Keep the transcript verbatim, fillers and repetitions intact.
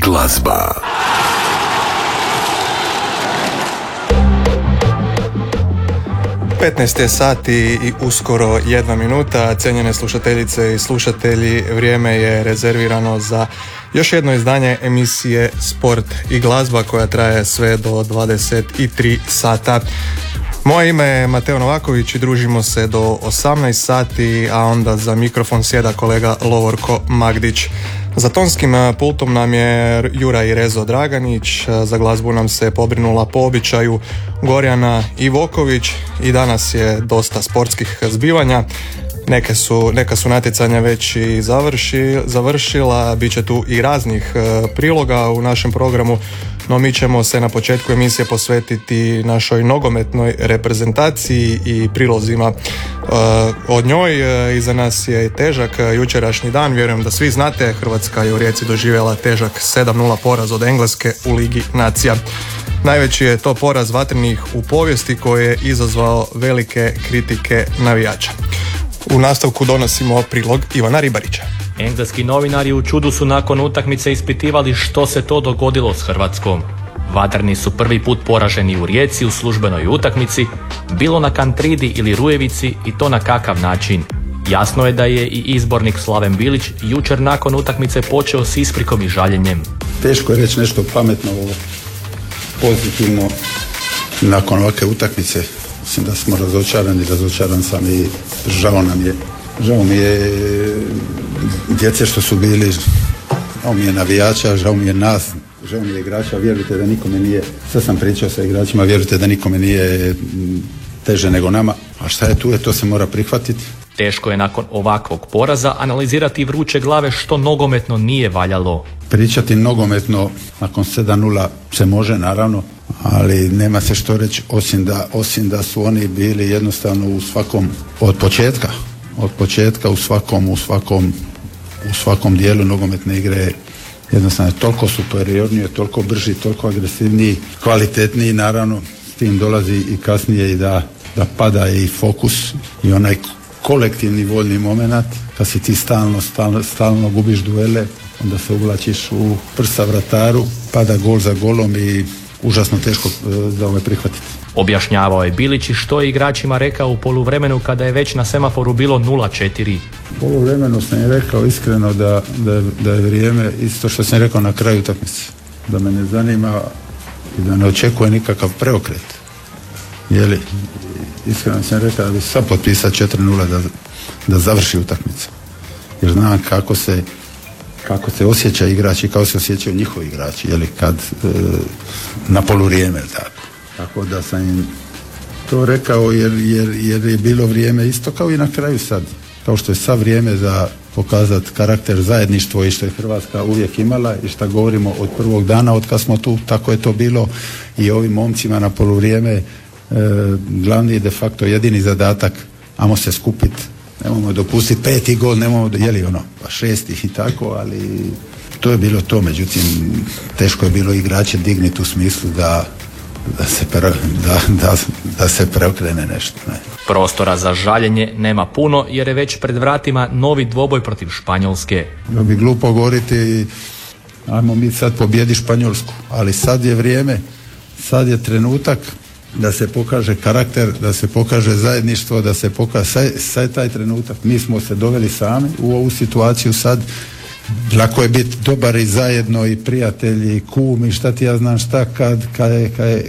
glazba. petnaest je sati i uskoro jedna minuta. Cijenjene slušateljice i slušatelji, vrijeme je rezervirano za još jedno izdanje emisije Sport i glazba koja traje sve do dvadeset tri sata. Moje ime je Mateo Novaković i družimo se do osamnaest sati, a onda za mikrofon sjeda kolega Lovorko Magdić. Za tonskim pultom nam je Jura i Rezo Draganić, za glazbu nam se pobrinula po običaju Gorjana Ivoković i danas je dosta sportskih zbivanja. Neke su, neka su natjecanja već i završi, završila, bit će tu i raznih e, priloga u našem programu, no mi ćemo se na početku emisije posvetiti našoj nogometnoj reprezentaciji i prilozima e, od njoj. E, iza nas je težak jučerašnji dan, vjerujem da svi znate, Hrvatska je u Rijeci doživjela težak sedam nula poraz od Engleske u Ligi nacija. Najveći je to poraz vatrenih u povijesti koji je izazvao velike kritike navijača. U nastavku donosimo prilog Ivana Ribarića. Engleski novinari u čudu su nakon utakmice ispitivali što se to dogodilo s Hrvatskom. Vatreni su prvi put poraženi u Rijeci u službenoj utakmici, bilo na Kantridi ili Rujevici i to na kakav način. Jasno je da je i izbornik Slaven Bilić jučer nakon utakmice počeo s isprikom i žaljenjem. Teško je reći nešto pametno, pozitivno nakon ovakve utakmice. Mislim da smo razočarani, razočaran sam i žao nam je. Žao mi je djece što su bili, žao mi je navijača, žao mi je nas, žao mi je igrača, vjerujte da nikome nije, sve sam pričao sa igračima, vjerujte da nikome nije teže nego nama. A šta je tu, je to se mora prihvatiti. Teško je nakon ovakvog poraza analizirati vruće glave što nogometno nije valjalo. Pričati nogometno nakon sedam nula se može naravno, ali nema se što reći osim da, osim da su oni bili jednostavno u svakom, od početka, od početka u svakom, u svakom, u svakom dijelu nogometne igre jednostavno je toliko superiorniji, toliko brži, toliko agresivniji, kvalitetniji, naravno s tim dolazi i kasnije i da, da pada i fokus i onaj kolektivni voljni moment, kad si ti stalno, stalno, stalno gubiš duele, onda se uvlačiš u prsa vrataru, pada gol za golom i užasno teško da ovaj prihvatiti. Objašnjavao je Bilić što je igračima rekao u poluvremenu kada je već na semaforu bilo nula četiri. U poluvremenu sam je rekao iskreno da, da, da je vrijeme isto što sam rekao na kraju utakmice, da me ne zanima i da ne očekuje nikakav preokret. Jeli, iskreno sam rekao da bi sad potpisao četiri nula da, da završi utakmicu. Jer znam kako se kako se osjeća igrači, kako se osjećaju njihovi igrači, jeli, kad e, na poluvrijeme, tako. Tako da sam im to rekao jer, jer, jer je bilo vrijeme isto kao i na kraju sad. Kao što je sad vrijeme za pokazati karakter, zajedništvo i što je Hrvatska uvijek imala i što govorimo od prvog dana od kad smo tu, tako je to bilo i ovim momcima na poluvrijeme e, glavni de facto jedini zadatak, ajmo se skupiti, nemojmo dopustiti peti gol, nemojmo, jeli ono, pa šesti i tako, ali to je bilo to, međutim teško je bilo igrače digniti u smislu da da se, pre, da, da, da se preokrene nešto. Ne. Prostora za žaljenje nema puno jer je već pred vratima novi dvoboj protiv Španjolske. Bilo bi glupo govoriti ajmo mi sad pobijedi Španjolsku, ali sad je vrijeme, sad je trenutak da se pokaže karakter, da se pokaže zajedništvo, da se pokaže, sad, sad je taj trenutak. Mi smo se doveli sami u ovu situaciju sad, lako je biti dobar i zajedno i prijatelji i kum i šta ti ja znam šta kad, kad, kad,